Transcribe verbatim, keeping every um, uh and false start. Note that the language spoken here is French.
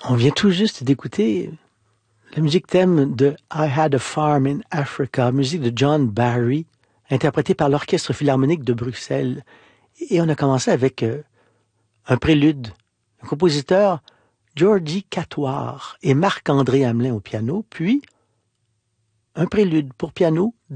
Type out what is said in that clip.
On vient tout juste d'écouter la musique thème de I Had a Farm in Africa, musique de John Barry, interprétée par l'Orchestre Philharmonique de Bruxelles. Et on a commencé avec euh, un prélude, un compositeur, Georgie Catoire et Marc-André Hamelin au piano, puis un prélude pour piano